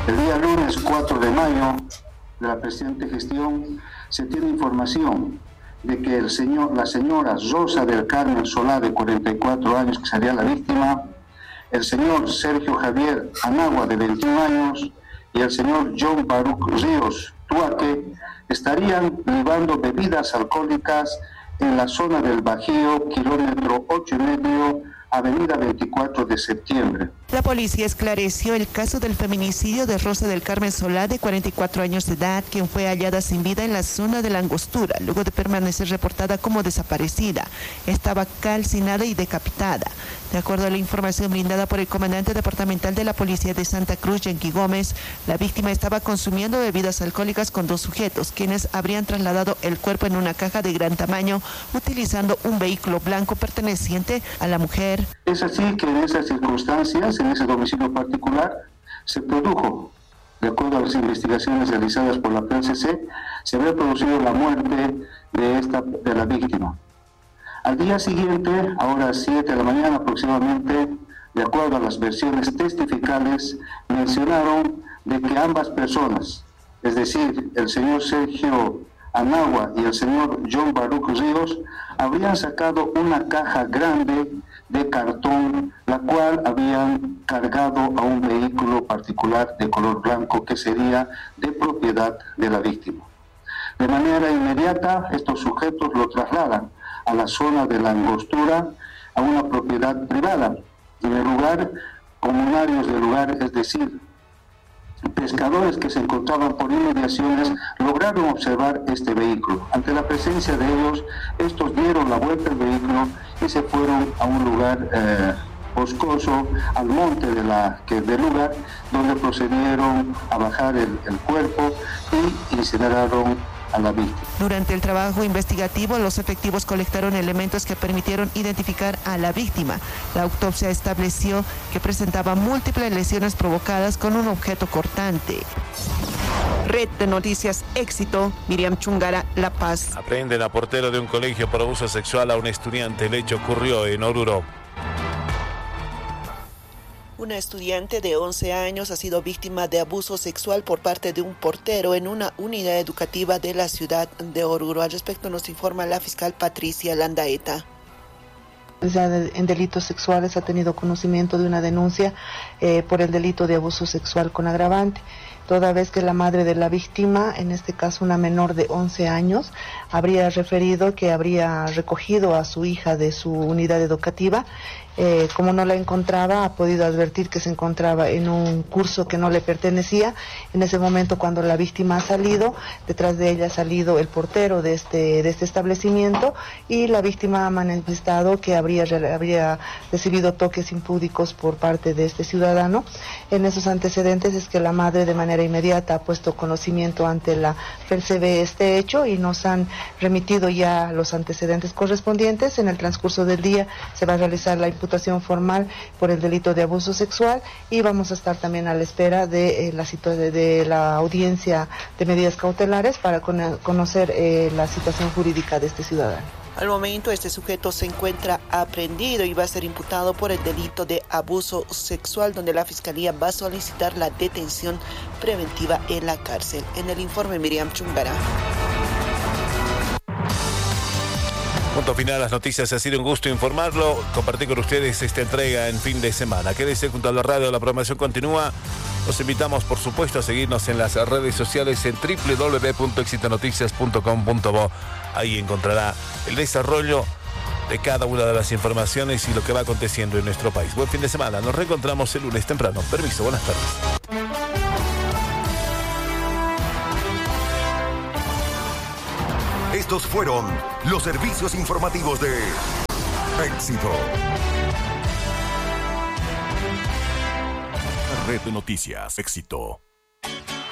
El día lunes 4 de mayo de la presente gestión se tiene información de que la señora Rosa del Carmen Solá, de 44 años, que sería la víctima, el señor Sergio Javier Anagua, de 21 años, y el señor John Baruch Ríos Tuaque estarían libando bebidas alcohólicas en la zona del Bajío, kilómetro 8,5, avenida 24 de septiembre. La policía esclareció el caso del feminicidio de Rosa del Carmen Solá, de 44 años de edad, quien fue hallada sin vida en la zona de La Angostura, luego de permanecer reportada como desaparecida. Estaba calcinada y decapitada. De acuerdo a la información brindada por el comandante departamental de la Policía de Santa Cruz, Yenki Gómez, la víctima estaba consumiendo bebidas alcohólicas con dos sujetos, quienes habrían trasladado el cuerpo en una caja de gran tamaño, utilizando un vehículo blanco perteneciente a la mujer. Es así que en esas circunstancias, en ese domicilio particular, se produjo, de acuerdo a las investigaciones realizadas por la PCC, se había producido la muerte de la víctima. Al día siguiente, a horas 7 de la mañana aproximadamente, de acuerdo a las versiones testificales, mencionaron de que ambas personas, es decir, el señor Sergio Anagua y el señor John Baruch Ríos, habrían sacado una caja grande de cartón, la cual habían cargado a un vehículo particular de color blanco que sería de propiedad de la víctima. De manera inmediata, estos sujetos lo trasladan a la zona de La Angostura, a una propiedad privada. En el lugar, comunarios del lugar, es decir, pescadores que se encontraban por inmediaciones, lograron observar este vehículo. Ante la presencia de ellos, estos dieron la vuelta al vehículo y se fueron a un lugar boscoso, al monte del lugar, donde procedieron a bajar el cuerpo y incineraron a la víctima. Durante el trabajo investigativo, los efectivos colectaron elementos que permitieron identificar a la víctima. La autopsia estableció que presentaba múltiples lesiones provocadas con un objeto cortante. Red de Noticias Éxito, Miriam Chungara, La Paz. Aprenden a portero de un colegio por abuso sexual a un estudiante. El hecho ocurrió en Oruro. Una estudiante de 11 años ha sido víctima de abuso sexual por parte de un portero en una unidad educativa de la ciudad de Oruro. Al respecto nos informa la fiscal Patricia Landaeta. En delitos sexuales ha tenido conocimiento de una denuncia por el delito de abuso sexual con agravante, toda vez que la madre de la víctima, en este caso una menor de 11 años, habría referido que habría recogido a su hija de su unidad educativa. Como no la encontraba, ha podido advertir que se encontraba en un curso que no le pertenecía. En ese momento, cuando la víctima ha salido, detrás de ella ha salido el portero de este establecimiento, y la víctima ha manifestado que habría recibido toques impúdicos por parte de este ciudadano. En esos antecedentes es que la madre de manera inmediata ha puesto conocimiento ante la FELCB este hecho y nos han remitido ya los antecedentes correspondientes. En el transcurso del día se va a realizar la imputación formal por el delito de abuso sexual y vamos a estar también a la espera de la audiencia de medidas cautelares para conocer la situación jurídica de este ciudadano. Al momento, este sujeto se encuentra aprehendido y va a ser imputado por el delito de abuso sexual, donde la Fiscalía va a solicitar la detención preventiva en la cárcel. En el informe, Miriam Chungara. Punto final a las noticias. Ha sido un gusto informarlo, compartir con ustedes esta entrega en fin de semana. Quédese junto a la radio, la programación continúa. Los invitamos, por supuesto, a seguirnos en las redes sociales en www.exitonoticias.com.bo. Ahí encontrará el desarrollo de cada una de las informaciones y lo que va aconteciendo en nuestro país. Buen fin de semana. Nos reencontramos el lunes temprano. Permiso, buenas tardes. Estos fueron los servicios informativos de Éxito. Red de Noticias Éxito.